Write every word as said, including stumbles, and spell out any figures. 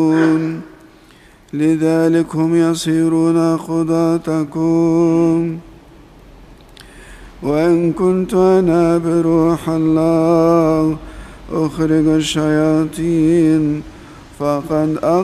لذلك هم يصيرون قضاتكم. وإن كنت أنا بروح الله أخرج الشياطين فقد